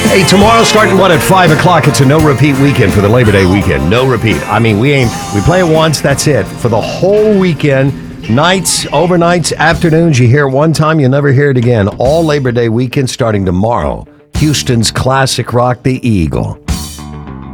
Hey, tomorrow starting at 5 o'clock, it's a no repeat weekend for the Labor Day weekend. No repeat. I mean, we play it once, that's it. For the whole weekend, nights, overnights, afternoons, you hear it one time, you never hear it again. All Labor Day weekend starting tomorrow. Houston's classic rock, The Eagle.